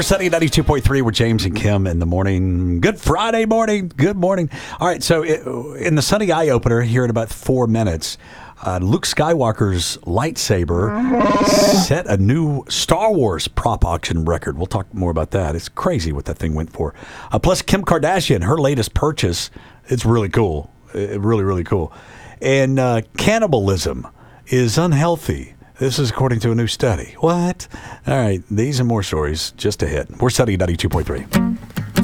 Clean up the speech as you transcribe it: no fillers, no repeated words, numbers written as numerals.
We're Sunny 92.3 with James and Kim in the morning. Good Friday morning. Good morning. All right, so in the Sunny Eye Opener here in about 4 minutes, Luke Skywalker's lightsaber set a new Star Wars prop auction record. We'll talk more about that. It's crazy what that thing went for. Plus, Kim Kardashian, her latest purchase, it's really cool. Really, really cool. And cannibalism is unhealthy. This is according to a new study. What? All right, these and more stories just ahead. We're Sunny 92.3.